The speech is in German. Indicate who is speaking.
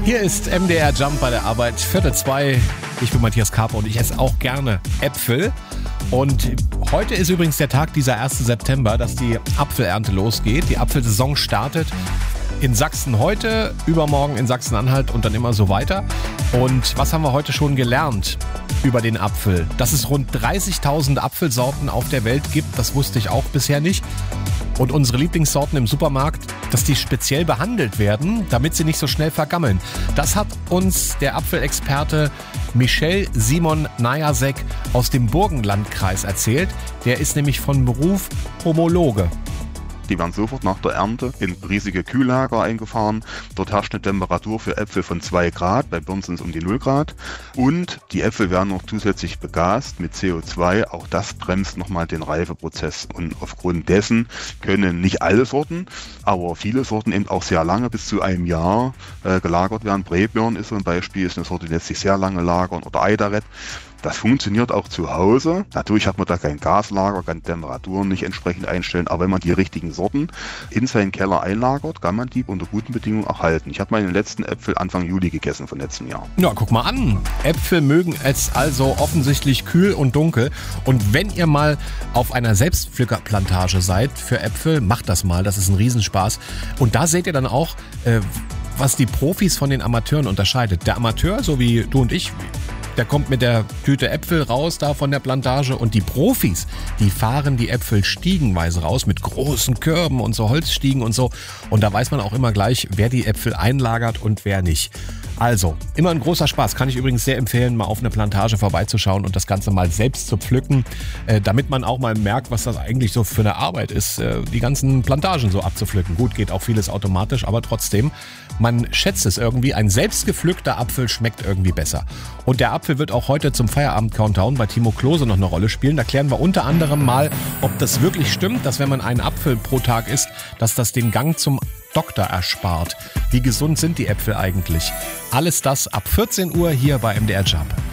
Speaker 1: Hier ist MDR Jump bei der Arbeit, 1:45. Ich bin Matthias Karpe und ich esse auch gerne Äpfel. Und heute ist übrigens der Tag, dieser 1. September, dass die Apfelernte losgeht. Die Apfelsaison startet in Sachsen heute, übermorgen in Sachsen-Anhalt und dann immer so weiter. Und was haben wir heute schon gelernt über den Apfel? Dass es rund 30.000 Apfelsorten auf der Welt gibt, das wusste ich auch bisher nicht. Und unsere Lieblingssorten im Supermarkt, dass die speziell behandelt werden, damit sie nicht so schnell vergammeln. Das hat uns der Apfelexperte Michel Simon Najasek aus dem Burgenlandkreis erzählt. Der ist nämlich von Beruf Pomologe.
Speaker 2: Die werden sofort nach der Ernte in riesige Kühllager eingefahren. Dort herrscht eine Temperatur für Äpfel von 2 Grad, bei Birnen sind es um die 0 Grad. Und die Äpfel werden noch zusätzlich begast mit CO2. Auch das bremst nochmal den Reifeprozess. Und aufgrund dessen können nicht alle Sorten, aber viele Sorten eben auch sehr lange, bis zu einem Jahr gelagert werden. Brebjörn ist so ein Beispiel, ist eine Sorte, die lässt sich sehr lange lagern, oder Eiderett. Das funktioniert auch zu Hause. Natürlich hat man da kein Gaslager, kann Temperaturen nicht entsprechend einstellen, aber wenn man die richtigen Sorten in seinen Keller einlagert, kann man die unter guten Bedingungen auch halten. Ich habe meine letzten Äpfel Anfang Juli gegessen von letztem Jahr.
Speaker 1: Ja, guck mal an. Äpfel mögen es also offensichtlich kühl und dunkel. Und wenn ihr mal auf einer Selbstpflückerplantage seid für Äpfel, macht das mal. Das ist ein Riesenspaß. Und da seht ihr dann auch, was die Profis von den Amateuren unterscheidet. Der Amateur, so wie du und ich, der kommt mit der Tüte Äpfel raus da von der Plantage und die Profis, die fahren die Äpfel stiegenweise raus mit großen Körben und so Holzstiegen und so. Und da weiß man auch immer gleich, wer die Äpfel einlagert und wer nicht. Also, immer ein großer Spaß. Kann ich übrigens sehr empfehlen, mal auf eine Plantage vorbeizuschauen und das Ganze mal selbst zu pflücken, damit man auch mal merkt, was das eigentlich so für eine Arbeit ist, die ganzen Plantagen so abzupflücken. Gut, geht auch vieles automatisch, aber trotzdem, man schätzt es irgendwie. Ein selbstgepflückter Apfel schmeckt irgendwie besser. Und der Apfel wird auch heute zum Feierabend-Countdown bei Timo Klose noch eine Rolle spielen. Da klären wir unter anderem mal, ob das wirklich stimmt, dass wenn man einen Apfel pro Tag isst, dass das den Gang zum Doktor erspart. Wie gesund sind die Äpfel eigentlich? Alles das ab 14 Uhr hier bei MDR Jump.